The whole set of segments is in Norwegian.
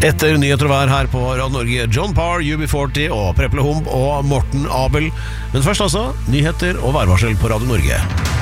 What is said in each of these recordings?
Etter nyheter og vær her på Radio Norge, John Parr, UB40 og Preple Humb og Morten Abel. Men først altså, nyheter og værvarsel på Radio Norge.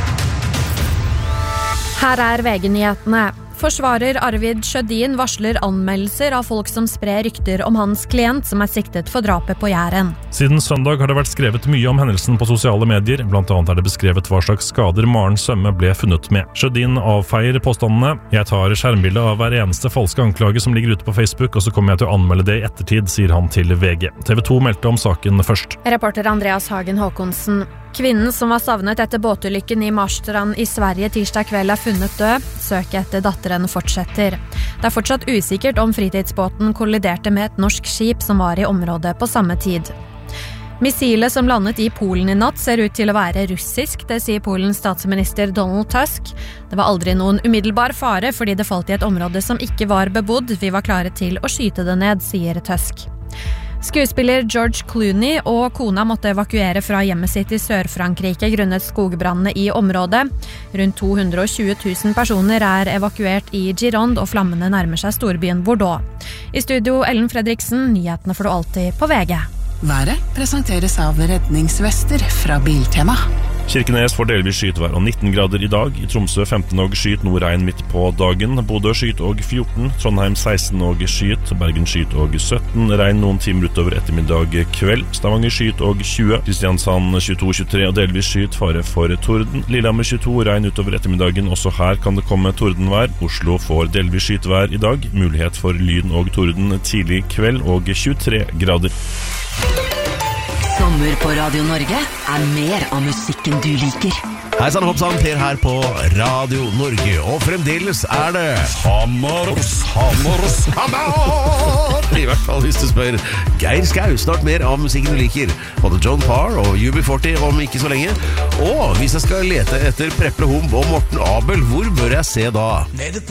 Her er VG-nyhetene. Forsvarer Arvid Sjødin varsler anmeldelser av folk som sprer rykter om hans klient som siktet for drapet på Jæren. Siden søndag har det vært skrevet mye om hendelsen på sosiale medier. Blant annet er det beskrevet hva slags skader Maren Sømme ble funnet med. Sjødin avfeier påstandene. Jeg tar skjermbilde av hver eneste falske anklage som ligger ute på Facebook, og så kommer jeg til å anmelde det i ettertid, sier han til VG. TV 2 meldte om saken først. Reporter Andreas Hagen Håkonsen. Kvinnen som var savnet etter båtulykken i Marstrand i Sverige tirsdag kveld er funnet død. Søket etter datteren fortsetter. Det er fortsatt usikkert om fritidsbåten kolliderte med et norsk skip som var i området på samme tid. Missilet som landet i Polen i natt ser ut til å være russisk, det sier Polens statsminister Donald Tusk. Det var aldri noen umiddelbar fare fordi det falt i et område som ikke var bebodd. Vi var klare til å skyte det ned, sier Tusk. Skuespiller George Clooney og kona måtte evakuere fra hjemmet sitt i Sør-Frankrike grunnet skogbrannene i området. Rundt 220 000 personer er evakuert i Gironde, og flammene nærmer seg storbyen Bordeaux. I studio Ellen Fredriksen, nyhetene får du alltid på VG. Været presenteres av redningsvester fra Biltema. Kirkenes får delvis skyet vær og 19 grader i dag. I Tromsø 15 og skyet, nordregn midt på dagen. Bodø skyet og 14, Trondheim 16 og skyet, Bergen skyet og 17, regn noen timer utover ettermiddag kveld. Stavanger skyet og 20, Kristiansand 22-23 og delvis skyet, fare for torden. Lillehammer 22, regn utover ettermiddagen, også her kan det komme tordenvær. Oslo får delvis skyet vær i dag, mulighet for lyn og torden tidlig kveld og 23 grader. Sommer på Radio Norge er mer av musikken du liker. Hei sann, hoppsann, Per her på Radio Norge. Og fremdeles er det Hammer! I hvert fall hvis du spør Geir Skau. Snart mer av musikken du liker. Både John Parr og UB40 om ikke så lenge. Og hvis jeg skal lete etter Preple Humb og Morten Abel, hvor bør jeg se da?